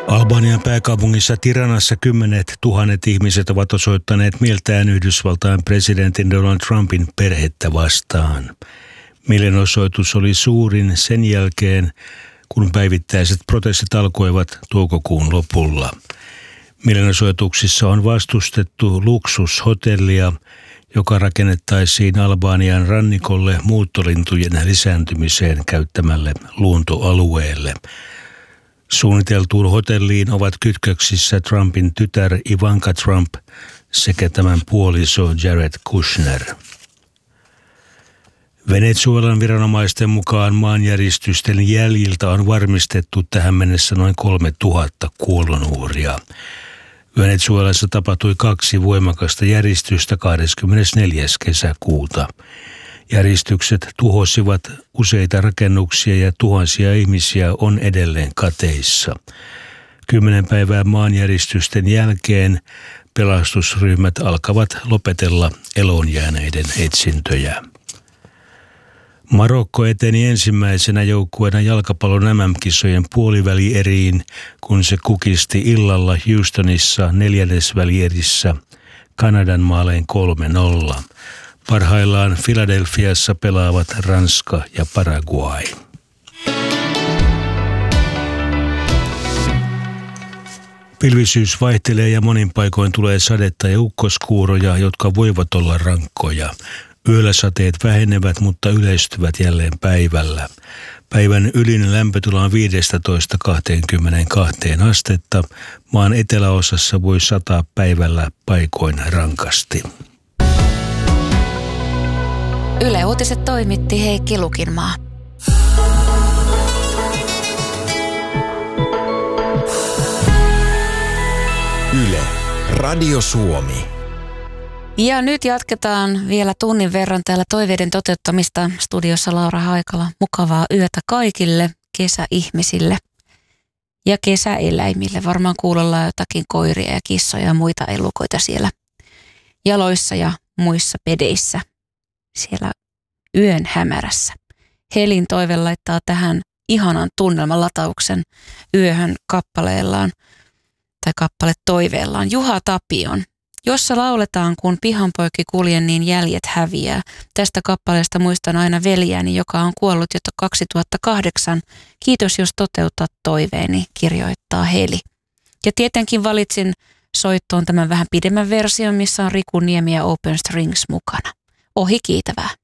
Albanian pääkaupungissa Tiranassa 10 000 ihmiset ovat osoittaneet mieltään Yhdysvaltain presidentin Donald Trumpin perhettä vastaan. Mielenosoitus oli suurin sen jälkeen, kun päivittäiset protestit alkoivat toukokuun lopulla. Mielenosoituksissa on vastustettu luksushotellia, joka rakennettaisiin Albanian rannikolle muuttolintujen lisääntymiseen käyttämälle luontoalueelle. Suunniteltuun hotelliin ovat kytköksissä Trumpin tytär Ivanka Trump sekä tämän puoliso Jared Kushner. Venezuelan viranomaisten mukaan maanjäristysten jäljiltä on varmistettu tähän mennessä noin 3000 kuolonuhria. Venezuelassa tapahtui 2 voimakasta järistystä 24. kesäkuuta. Järistykset tuhosivat useita rakennuksia ja tuhansia ihmisiä on edelleen kateissa. 10 päivää maanjäristysten jälkeen pelastusryhmät alkavat lopetella eloonjääneiden etsintöjä. Marokko eteni ensimmäisenä joukkueena jalkapallon MM-kisojen puolivälieriin, kun se kukisti illalla Houstonissa 4. välierissä Kanadan maalein 3-0. Parhaillaan Filadelfiassa pelaavat Ranska ja Paraguay. Pilvisyys vaihtelee ja monin paikoin tulee sadetta ja ukkoskuuroja, jotka voivat olla rankkoja. Yöllä sateet vähenevät, mutta yleistyvät jälleen päivällä. Päivän ylin lämpötila on 15–22 astetta. Maan eteläosassa voi sataa päivällä paikoin rankasti. Yle Uutiset toimitti Heikki Lukinmaa. Yle, Radio Suomi. Ja nyt jatketaan vielä tunnin verran täällä toiveiden toteuttamista. Studiossa Laura Haikala. Mukavaa yötä kaikille kesäihmisille ja kesäeläimille. Varmaan kuulolla jotakin koiria ja kissoja ja muita elukoita siellä jaloissa ja muissa pedeissä siellä yön hämärässä. Helin toive laittaa tähän ihanan tunnelmalatauksen yöhön kappaleellaan tai kappale toiveellaan Juha Tapion, jossa lauletaan, kun pihan poikki kuljen, niin jäljet häviää. Tästä kappaleesta muistan aina veljääni, joka on kuollut jo 2008. Kiitos, jos toteutat toiveeni, kirjoittaa Heli. Ja tietenkin valitsin soittoon tämän vähän pidemmän version, missä on Riku Niemi ja Open Strings mukana. Ohi kiitävää.